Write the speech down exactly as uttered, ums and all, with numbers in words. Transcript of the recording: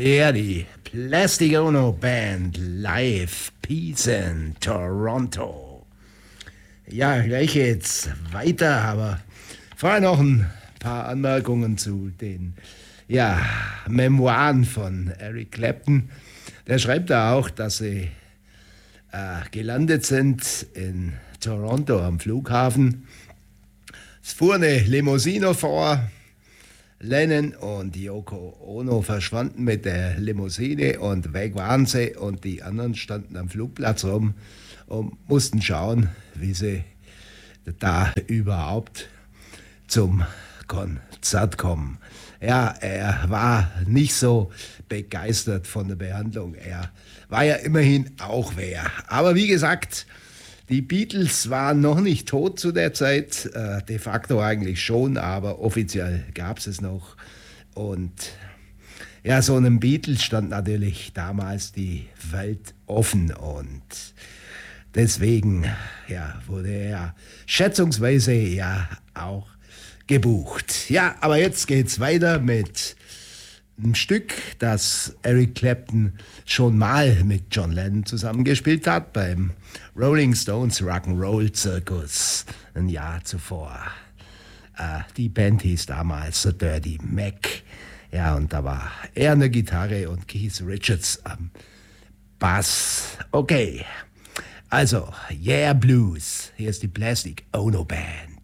Ja, die Plastic Ono Band live, Peace in Toronto. Ja, gleich geht's weiter, aber vorher noch ein paar Anmerkungen zu den ja, Memoiren von Eric Clapton. Der schreibt da auch, dass sie äh, gelandet sind in Toronto am Flughafen. Es fuhr eine Limousine vor. Lennon und Yoko Ono verschwanden mit der Limousine und weg waren sie und die anderen standen am Flugplatz rum und mussten schauen, wie sie da überhaupt zum Konzert kommen. Ja, er war nicht so begeistert von der Behandlung. Er war ja immerhin auch wer. Aber wie gesagt, die Beatles waren noch nicht tot zu der Zeit, äh, de facto eigentlich schon, aber offiziell gab es es noch. Und ja, so einem Beatles stand natürlich damals die Welt offen und deswegen ja, wurde er schätzungsweise ja auch gebucht. Ja, aber jetzt geht's weiter mit ein Stück, das Eric Clapton schon mal mit John Lennon zusammengespielt hat beim Rolling Stones Rock'n'Roll Circus ein Jahr zuvor. Äh, die Band hieß damals The Dirty Mac. Ja, und da war er an der Gitarre und Keith Richards am Bass. Okay, also Yeah Blues. Hier ist die Plastic Ono Band.